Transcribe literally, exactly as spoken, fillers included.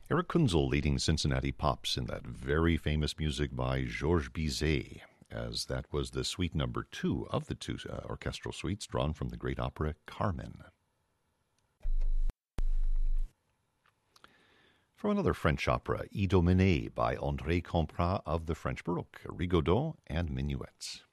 Eric Kunzel leading Cincinnati Pops in that very famous music by Georges Bizet, as that was the suite number two of the two uh, orchestral suites drawn from the great opera Carmen. From another French opera, Idomenée by André Comprat of the French Baroque, Rigaudot and Minuets.